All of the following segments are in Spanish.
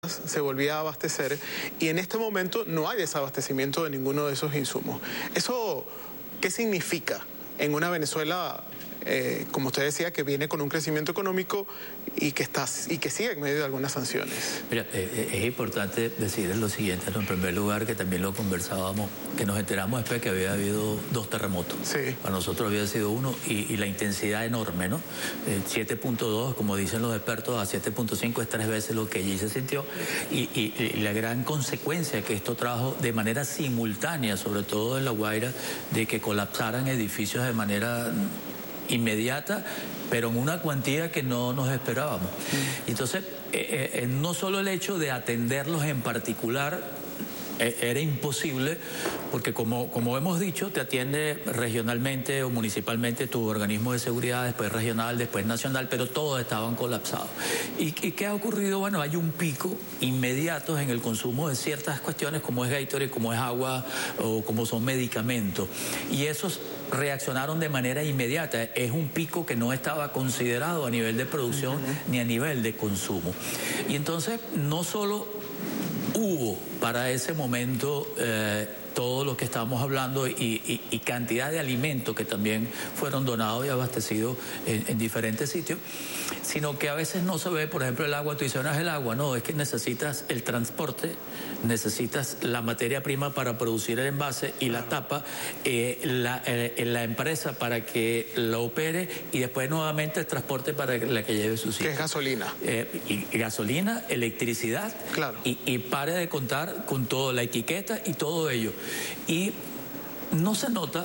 se volvía a abastecer y en este momento no hay desabastecimiento de ninguno de esos insumos. ¿Eso qué significa en una Venezuela, como usted decía, que viene con un crecimiento económico y que sigue en medio de algunas sanciones? Mira, es importante decir lo siguiente, ¿no? En primer lugar, que también lo conversábamos, que nos enteramos después que había habido 2 terremotos. Sí. Para nosotros había sido uno y la intensidad enorme, ¿no? 7.2, como dicen los expertos, a 7.5 es 3 veces lo que allí se sintió y la gran consecuencia que esto trajo de manera simultánea, sobre todo en La Guaira, de que colapsaran edificios de manera inmediata, pero en una cuantía que no nos esperábamos. Entonces, no solo el hecho de atenderlos en particular era imposible, porque como hemos dicho, te atiende regionalmente o municipalmente tu organismo de seguridad, después regional, después nacional, pero todos estaban colapsados. ¿Y qué ha ocurrido? Bueno, hay un pico inmediato en el consumo de ciertas cuestiones, como es Gatorade, como es agua o como son medicamentos. Y esos reaccionaron de manera inmediata. Es un pico que no estaba considerado a nivel de producción ni a nivel de consumo. Y entonces, no solo hubo para ese momento todo lo que estamos hablando y cantidad de alimentos que también fueron donados y abastecidos en diferentes sitios, sino que a veces no se ve, por ejemplo, el agua. Tú dices, no es el agua, no, es que necesitas el transporte, necesitas la materia prima para producir el envase y la tapa, la empresa para que la opere y después nuevamente el transporte para la que lleve su sitio. ¿Qué es gasolina? Y gasolina, electricidad, claro. y pare de contar con todo, la etiqueta y todo ello. Y no se nota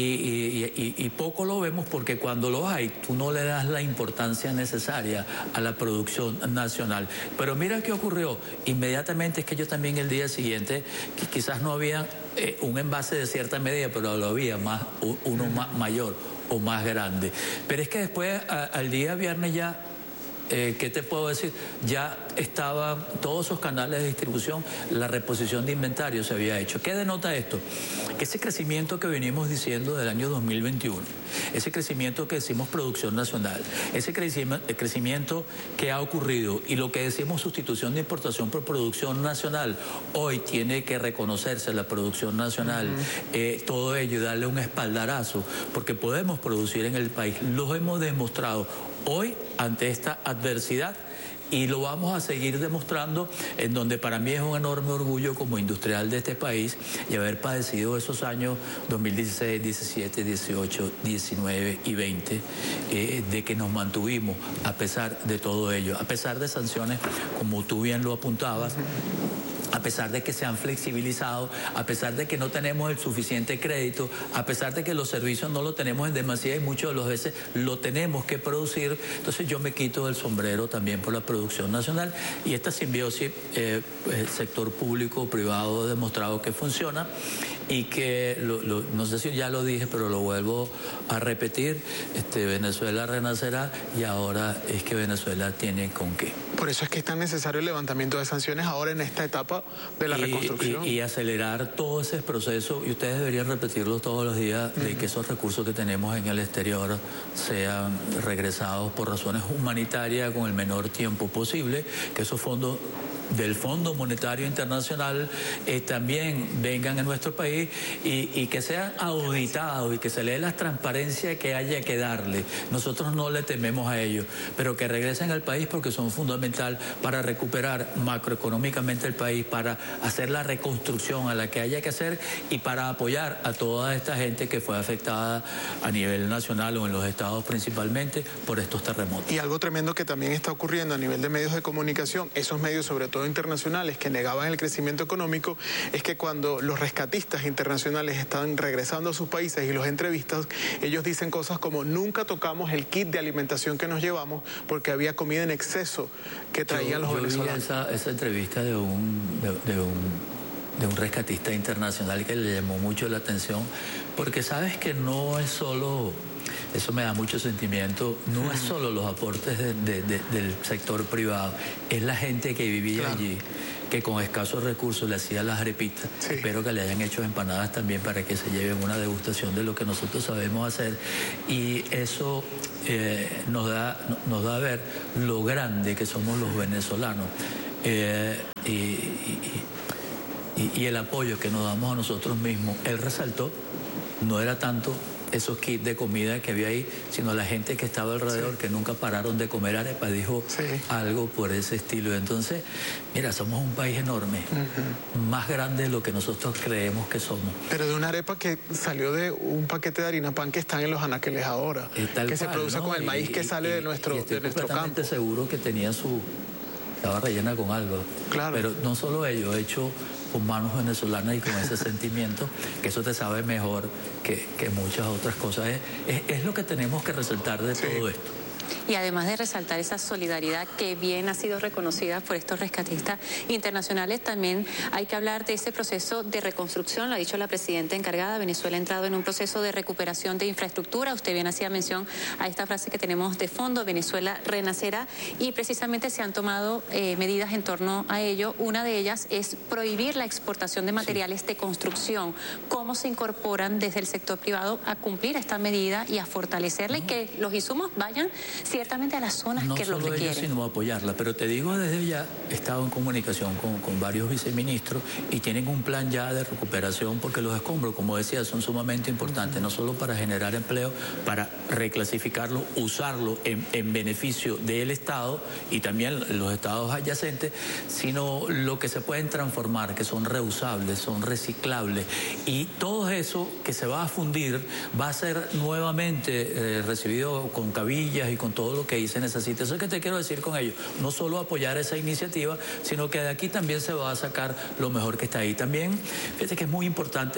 y poco lo vemos porque cuando lo hay, tú no le das la importancia necesaria a la producción nacional. Pero mira qué ocurrió. Inmediatamente es que yo también el día siguiente, que quizás no había un envase de cierta medida, pero lo había uno mayor o más grande. Pero es que después, al día viernes ya, ¿qué te puedo decir? Ya estaban todos esos canales de distribución, la reposición de inventario se había hecho. ¿Qué denota esto? Que ese crecimiento que venimos diciendo del año 2021, ese crecimiento que decimos producción nacional, ese crecimiento que ha ocurrido y lo que decimos sustitución de importación por producción nacional, hoy tiene que reconocerse la producción nacional, todo ello y darle un espaldarazo, porque podemos producir en el país, lo hemos demostrado hoy ante esta adversidad y lo vamos a seguir demostrando, en donde para mí es un enorme orgullo como industrial de este país y haber padecido esos años 2016, 17, 18, 19 y 20 de que nos mantuvimos a pesar de todo ello, a pesar de sanciones como tú bien lo apuntabas, a pesar de que se han flexibilizado, a pesar de que no tenemos el suficiente crédito, a pesar de que los servicios no lo tenemos en demasía y muchas de las veces lo tenemos que producir. Entonces yo me quito el sombrero también por la producción nacional y esta simbiosis, sector público-privado ha demostrado que funciona y que, no sé si ya lo dije, pero lo vuelvo a repetir, Venezuela renacerá y ahora es que Venezuela tiene con qué. Por eso es que es tan necesario el levantamiento de sanciones ahora en esta etapa de la reconstrucción. Y acelerar todo ese proceso, y ustedes deberían repetirlo todos los días, de que esos recursos que tenemos en el exterior sean regresados por razones humanitarias con el menor tiempo posible, que esos fondos del Fondo Monetario Internacional también vengan a nuestro país y que sean auditados y que se le dé la transparencia que haya que darle. Nosotros no le tememos a ellos, pero que regresen al país porque son fundamental para recuperar macroeconómicamente el país, para hacer la reconstrucción a la que haya que hacer y para apoyar a toda esta gente que fue afectada a nivel nacional o en los estados principalmente por estos terremotos. Y algo tremendo que también está ocurriendo a nivel de medios de comunicación, esos medios sobre todo internacionales que negaban el crecimiento económico, es que cuando los rescatistas internacionales están regresando a sus países y los entrevistas, ellos dicen cosas como: nunca tocamos el kit de alimentación que nos llevamos porque había comida en exceso que traían los venezolanos. Vi esa entrevista de un rescatista internacional que le llamó mucho la atención, porque sabes que no es solo, eso me da mucho sentimiento, no es solo los aportes del sector privado, es la gente que vivía allí, que con escasos recursos le hacía las arepitas. Espero que le hayan hecho empanadas también para que se lleven una degustación de lo que nosotros sabemos hacer. Y eso nos da a ver lo grande que somos los venezolanos. y el apoyo que nos damos a nosotros mismos. Él resaltó, no era tanto esos kits de comida que había ahí, sino la gente que estaba alrededor, sí, que nunca pararon de comer arepa, dijo sí, algo por ese estilo. Entonces, mira, somos un país enorme, más grande de lo que nosotros creemos que somos. Pero de una arepa que salió de un paquete de harina pan que están en los anaqueles ahora, que se produce, ¿no?, con el maíz que sale de nuestro campo. Completamente seguro que tenía estaba rellena con algo. Claro. Pero no solo ello, hecho con manos venezolanas y con ese sentimiento, que eso te sabe mejor que muchas otras cosas. Es lo que tenemos que resaltar de todo esto. Y además de resaltar esa solidaridad que bien ha sido reconocida por estos rescatistas internacionales, también hay que hablar de ese proceso de reconstrucción. Lo ha dicho la presidenta encargada. Venezuela ha entrado en un proceso de recuperación de infraestructura. Usted bien hacía mención a esta frase que tenemos de fondo: Venezuela renacerá, y precisamente se han tomado medidas en torno a ello. Una de ellas es prohibir la exportación de materiales de construcción. ¿Cómo se incorporan desde el sector privado a cumplir esta medida y a fortalecerla y que los insumos vayan ciertamente a las zonas que lo requieren? No solo ellos, sino apoyarla. Pero te digo, desde ya he estado en comunicación con varios viceministros y tienen un plan ya de recuperación, porque los escombros, como decía, son sumamente importantes, no solo para generar empleo, para reclasificarlo, usarlo en beneficio del Estado y también los estados adyacentes, sino lo que se pueden transformar, que son reusables, son reciclables, y todo eso que se va a fundir va a ser nuevamente recibido con cabillas y con todo lo que ahí se necesita. Eso es que te quiero decir con ello. No solo apoyar esa iniciativa, sino que de aquí también se va a sacar lo mejor que está ahí. También, fíjate que es muy importante,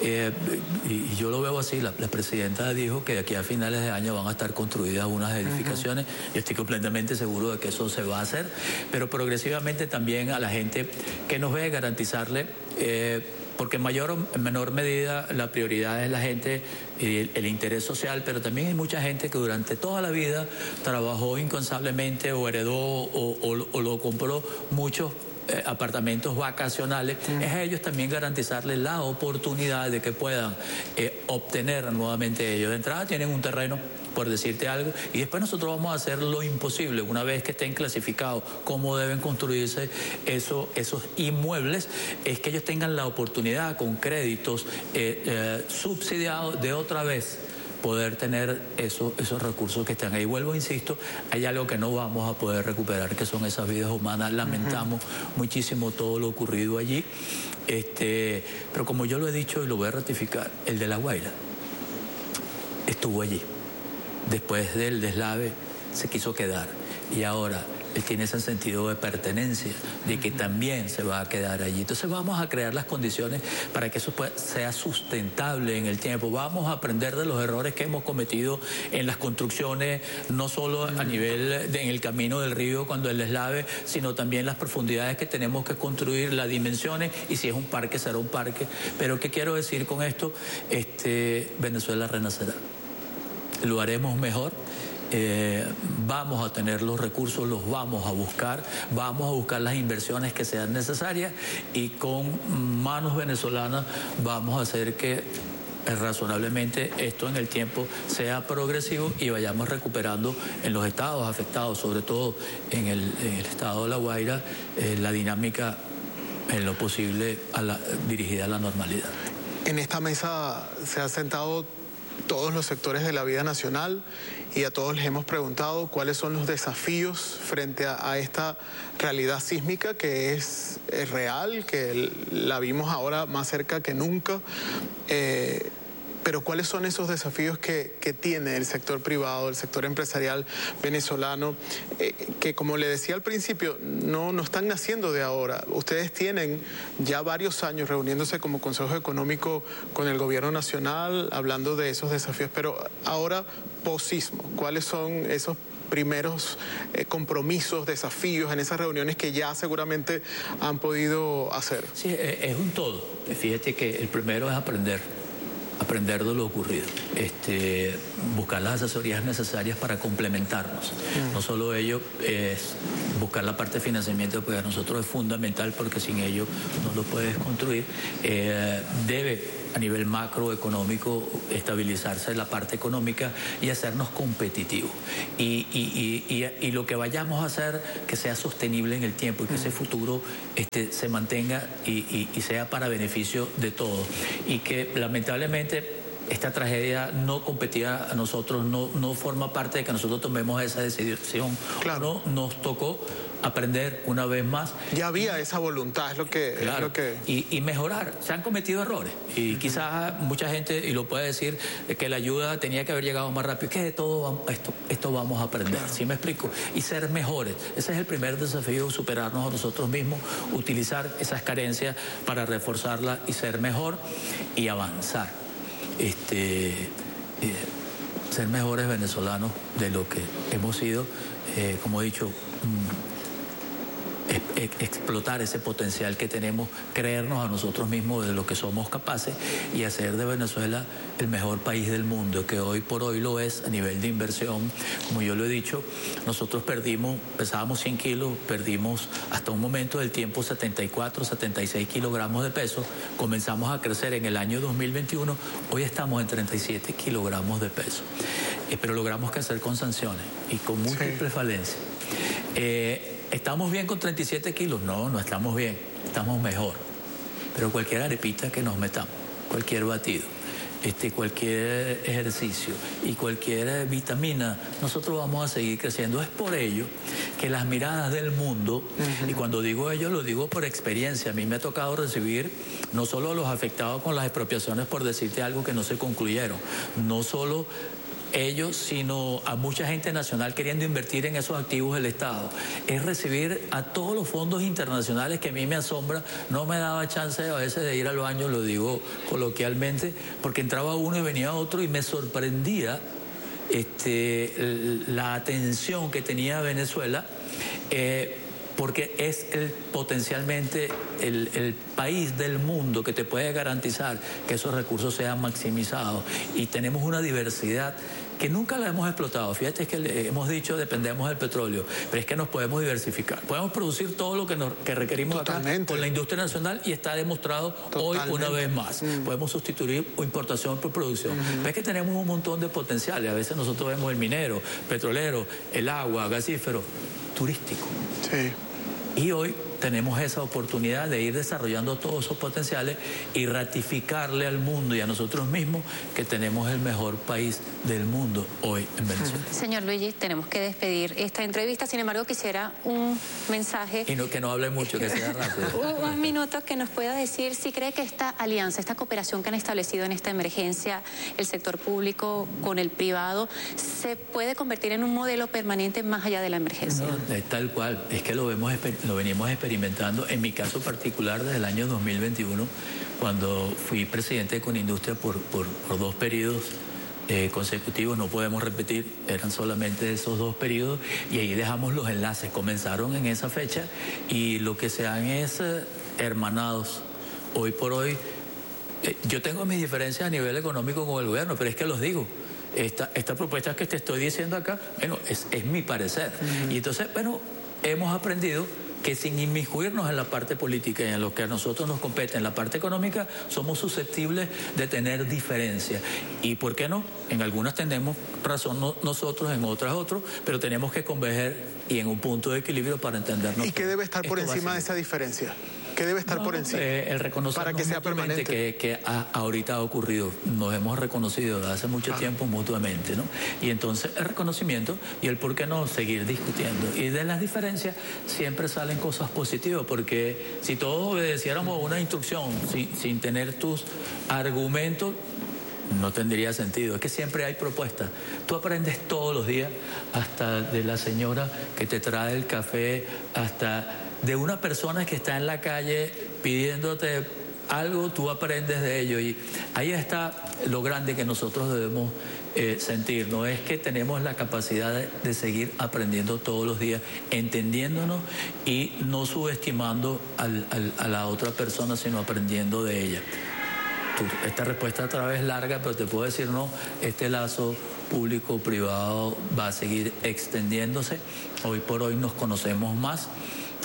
y yo lo veo así, la presidenta dijo que de aquí a finales de año van a estar construidas unas edificaciones. Yo estoy completamente seguro de que eso se va a hacer, pero progresivamente también a la gente que nos ve garantizarle, porque en mayor o menor medida la prioridad es la gente, el interés social, pero también hay mucha gente que durante toda la vida trabajó incansablemente o heredó o lo compró muchos apartamentos vacacionales. Es a ellos también garantizarles la oportunidad de que puedan obtener nuevamente ellos. De entrada tienen un terreno, por decirte algo, y después nosotros vamos a hacer lo imposible, una vez que estén clasificados cómo deben construirse esos inmuebles, es que ellos tengan la oportunidad con créditos subsidiados de otra vez poder tener esos recursos que están ahí. Vuelvo, insisto, hay algo que no vamos a poder recuperar, que son esas vidas humanas. Lamentamos muchísimo todo lo ocurrido allí, pero como yo lo he dicho y lo voy a ratificar, el de La Guaira estuvo allí. Después del deslave se quiso quedar y ahora él tiene ese sentido de pertenencia, de que también se va a quedar allí. Entonces vamos a crear las condiciones para que eso sea sustentable en el tiempo. Vamos a aprender de los errores que hemos cometido en las construcciones, no solo a nivel en el camino del río cuando el deslave, sino también las profundidades que tenemos que construir, las dimensiones, y si es un parque será un parque. Pero ¿qué quiero decir con esto? Venezuela renacerá. Lo haremos mejor. Vamos a tener los recursos, los vamos a buscar las inversiones que sean necesarias, y con manos venezolanas vamos a hacer que razonablemente esto en el tiempo sea progresivo y vayamos recuperando en los estados afectados, sobre todo en el estado de La Guaira, la dinámica en lo posible dirigida a la normalidad. En esta mesa se han sentado todos los sectores de la vida nacional y a todos les hemos preguntado cuáles son los desafíos frente a esta realidad sísmica que es real, que la vimos ahora más cerca que nunca. Pero ¿cuáles son esos desafíos que tiene el sector privado, el sector empresarial venezolano, que, como le decía al principio, no están naciendo de ahora? Ustedes tienen ya varios años reuniéndose como Consejo Económico con el Gobierno Nacional, hablando de esos desafíos, pero ahora, post-sismo, ¿cuáles son esos primeros compromisos, desafíos en esas reuniones que ya seguramente han podido hacer? Sí, es un todo. Fíjate que el primero es aprender de lo ocurrido, buscar las asesorías necesarias para complementarnos. No solo ello, es buscar la parte de financiamiento, porque para nosotros es fundamental, porque sin ello no lo puedes construir. Debe a nivel macroeconómico, estabilizarse la parte económica y hacernos competitivos. Y lo que vayamos a hacer, que sea sostenible en el tiempo y que ese futuro se mantenga y sea para beneficio de todos. Y que lamentablemente esta tragedia no competía a nosotros, no forma parte de que nosotros tomemos esa decisión. Claro. No, nos tocó aprender una vez más. Ya había esa voluntad, es lo que... Claro, es lo que... y mejorar. Se han cometido errores. Y quizás mucha gente, y lo puede decir, que la ayuda tenía que haber llegado más rápido. Que de todo esto vamos a aprender. Claro. ¿Sí me explico? Y ser mejores. Ese es el primer desafío, superarnos a nosotros mismos, utilizar esas carencias para reforzarlas y ser mejor y avanzar. Ser mejores venezolanos de lo que hemos sido, como he dicho, explotar ese potencial que tenemos, creernos a nosotros mismos de lo que somos capaces y hacer de Venezuela el mejor país del mundo, que hoy por hoy lo es a nivel de inversión. Como yo lo he dicho, nosotros pesábamos 100 kilos, perdimos hasta un momento del tiempo 74, 76 kilogramos de peso, comenzamos a crecer en el año 2021, hoy estamos en 37 kilogramos de peso, pero logramos crecer con sanciones y con múltiples falencias. ¿Estamos bien con 37 kilos? No estamos bien, estamos mejor. Pero cualquier arepita que nos metamos, cualquier batido, cualquier ejercicio y cualquier vitamina, nosotros vamos a seguir creciendo. Es por ello que las miradas del mundo, y cuando digo ello lo digo por experiencia, a mí me ha tocado recibir no solo a los afectados con las expropiaciones, por decirte algo, que no se concluyeron, no solo ellos, sino a mucha gente nacional queriendo invertir en esos activos del Estado. Es recibir a todos los fondos internacionales, que a mí me asombra. No me daba chance a veces de ir al baño, lo digo coloquialmente, porque entraba uno y venía otro y me sorprendía la atención que tenía Venezuela, porque es potencialmente el país del mundo que te puede garantizar que esos recursos sean maximizados, y tenemos una diversidad que nunca la hemos explotado. Fíjate, es que le hemos dicho dependemos del petróleo, pero es que nos podemos diversificar, podemos producir todo lo que requerimos acá con la industria nacional, y está demostrado hoy una vez más. Podemos sustituir importación por producción. Ves que tenemos un montón de potenciales. A veces nosotros vemos el minero, petrolero, el agua, gasífero, turístico. Sí. Y hoy tenemos esa oportunidad de ir desarrollando todos esos potenciales y ratificarle al mundo y a nosotros mismos que tenemos el mejor país del mundo hoy en Venezuela. Señor Luigi, tenemos que despedir esta entrevista, sin embargo quisiera un mensaje. Y que no hable mucho, que sea rápido. Un minuto que nos pueda decir si cree que esta alianza, esta cooperación que han establecido en esta emergencia, el sector público con el privado, se puede convertir en un modelo permanente más allá de la emergencia. No, tal cual, es que lo venimos experimentando, en mi caso particular desde el año 2021, cuando fui presidente de Conindustria por 2 periodos consecutivos. No podemos repetir, eran solamente esos 2 periodos, y ahí dejamos los enlaces, comenzaron en esa fecha, y lo que se han es hermanados. Hoy por hoy, yo tengo mis diferencias a nivel económico con el gobierno, pero es que los digo. Esta propuesta que te estoy diciendo acá, bueno, es mi parecer. Y entonces, bueno, hemos aprendido que sin inmiscuirnos en la parte política y en lo que a nosotros nos compete, en la parte económica, somos susceptibles de tener diferencias. ¿Y por qué no? En algunas tenemos razón nosotros, en otras otros, pero tenemos que converger y en un punto de equilibrio para entendernos. ¿Y qué debe estar por encima de esa diferencia? ¿Qué debe estar por encima? El reconocer para que sea permanente, que ahorita ha ocurrido. Nos hemos reconocido desde hace mucho tiempo mutuamente, ¿no? Y entonces el reconocimiento y el por qué no seguir discutiendo. Y de las diferencias siempre salen cosas positivas, porque si todos obedeciéramos una instrucción sin tener tus argumentos, no tendría sentido. Es que siempre hay propuestas. Tú aprendes todos los días, hasta de la señora que te trae el café, hasta de una persona que está en la calle pidiéndote algo, tú aprendes de ello. Y ahí está lo grande que nosotros debemos sentir. No es que tenemos la capacidad de seguir aprendiendo todos los días, entendiéndonos y no subestimando a la otra persona, sino aprendiendo de ella. Esta respuesta otra vez larga, pero te puedo decir, no, este lazo público-privado va a seguir extendiéndose. Hoy por hoy nos conocemos más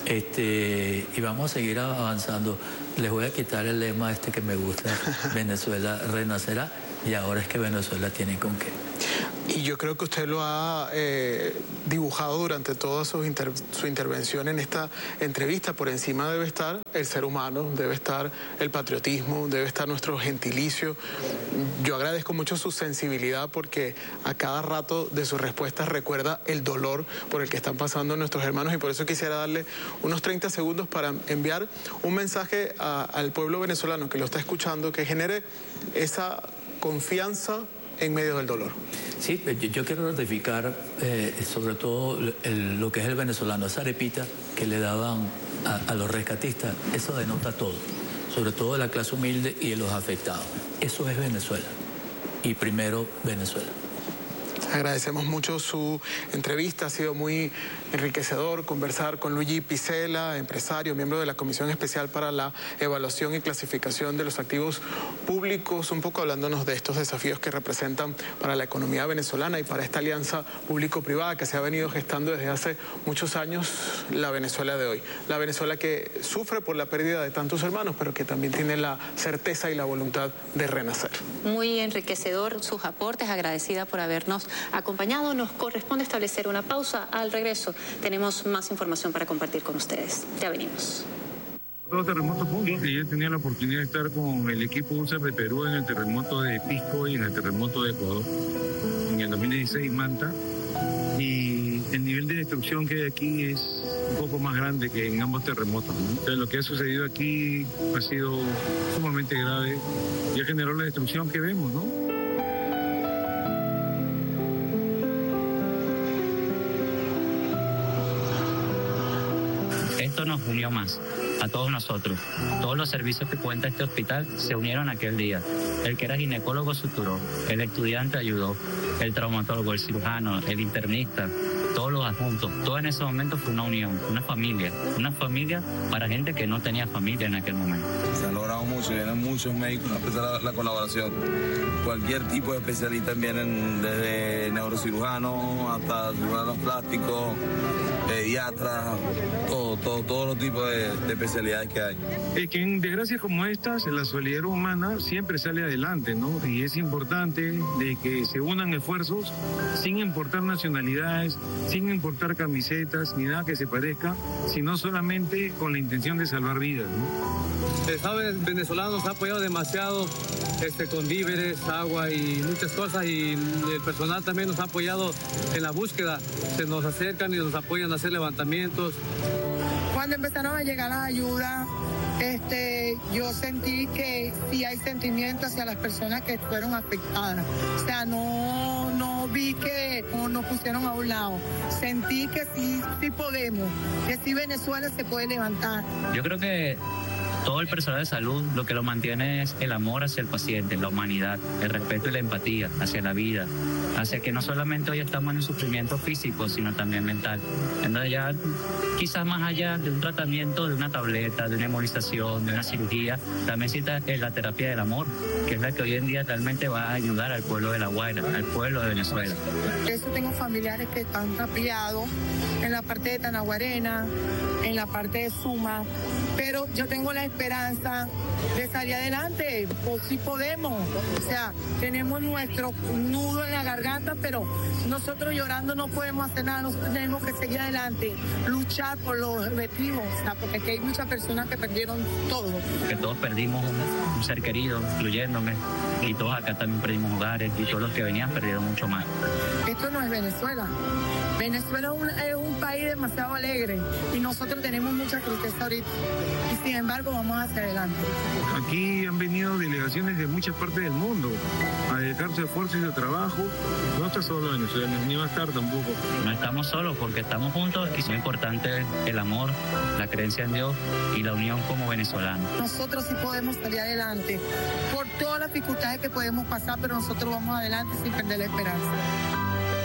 y vamos a seguir avanzando. Les voy a quitar el lema que me gusta, Venezuela renacerá, y ahora es que Venezuela tiene con qué. Y yo creo que usted lo ha dibujado durante toda su intervención en esta entrevista. Por encima debe estar el ser humano, debe estar el patriotismo, debe estar nuestro gentilicio. Yo agradezco mucho su sensibilidad porque a cada rato de sus respuestas recuerda el dolor por el que están pasando nuestros hermanos, y por eso quisiera darle unos 30 segundos para enviar un mensaje al pueblo venezolano que lo está escuchando, que genere esa confianza en medio del dolor. Sí, yo quiero ratificar sobre todo lo que es el venezolano, esa arepita que le daban a los rescatistas, eso denota todo, sobre todo de la clase humilde y de los afectados. Eso es Venezuela, y primero Venezuela. Agradecemos mucho su entrevista, ha sido muy enriquecedor conversar con Luigi Picela, empresario, miembro de la Comisión Especial para la Evaluación y Clasificación de los Activos Públicos, un poco hablándonos de estos desafíos que representan para la economía venezolana y para esta alianza público-privada que se ha venido gestando desde hace muchos años, la Venezuela de hoy. La Venezuela que sufre por la pérdida de tantos hermanos, pero que también tiene la certeza y la voluntad de renacer. Muy enriquecedor sus aportes, agradecida por habernos acompañado. Nos corresponde establecer una pausa. Al regreso tenemos más información para compartir con ustedes. Ya venimos. Todo terremoto público, y yo tenía la oportunidad de estar con el equipo USAR de Perú en el terremoto de Pisco y en el terremoto de Ecuador, en el 2016 Manta, y el nivel de destrucción que hay aquí es un poco más grande que en ambos terremotos, ¿no? Entonces, lo que ha sucedido aquí ha sido sumamente grave y ha generado la destrucción que vemos, ¿no? Esto nos unió más, a todos nosotros. Todos los servicios que cuenta este hospital se unieron aquel día. El que era ginecólogo suturó, el estudiante ayudó, el traumatólogo, el cirujano, el internista, todos los adjuntos. Todo en ese momento fue una unión, una familia para gente que no tenía familia en aquel momento. Se han logrado mucho, vienen muchos médicos a empezar la colaboración. Cualquier tipo de especialistas vienen, desde neurocirujanos hasta cirujanos plásticos, pediatras, todos los tipos de especialidades que hay. Es que en desgracias como estas, la solidaridad humana siempre sale adelante, ¿no? Y es importante de que se unan esfuerzos sin importar nacionalidades, sin importar camisetas, ni nada que se parezca, sino solamente con la intención de salvar vidas, ¿no? ¿Sabes? Venezolano nos ha apoyado demasiado con víveres, agua y muchas cosas, y el personal también nos ha apoyado en la búsqueda. Se nos acercan y nos apoyan a hacer levantamientos. Cuando empezaron a llegar las ayudas, yo sentí que sí hay sentimiento hacia las personas que fueron afectadas. O sea, no vi que nos pusieron a un lado. Sentí que sí podemos, que sí Venezuela se puede levantar. Yo creo que todo el personal de salud lo que lo mantiene es el amor hacia el paciente, la humanidad, el respeto y la empatía hacia la vida, hacia que no solamente hoy estamos en un sufrimiento físico, sino también mental. Entonces ya quizás más allá de un tratamiento, de una tableta, de una embolización, de una cirugía, también cita la terapia del amor, que es la que hoy en día realmente va a ayudar al pueblo de La Guaira, al pueblo de Venezuela. Eso tengo familiares que están tapiados en la parte de Tanaguarena, en la parte de Suma, pero yo tengo la esperanza de salir adelante, pues sí podemos. O sea, tenemos nuestro nudo en la garganta, pero nosotros llorando no podemos hacer nada, nosotros tenemos que seguir adelante, luchar por los objetivos, o sea, porque aquí hay muchas personas que perdieron todo. Que todos perdimos un ser querido, incluyéndome, y todos acá también perdimos hogares, y todos los que venían perdieron mucho más. Esto no es Venezuela. Venezuela es un país demasiado alegre y nosotros tenemos mucha tristeza ahorita y sin embargo vamos hacia adelante. Aquí han venido delegaciones de muchas partes del mundo a dedicar su esfuerzo y su trabajo. No está solo Venezuela, ni va a estar tampoco. No estamos solos porque estamos juntos y es importante el amor, la creencia en Dios y la unión como venezolanos. Nosotros sí podemos salir adelante por todas las dificultades que podemos pasar, pero nosotros vamos adelante sin perder la esperanza.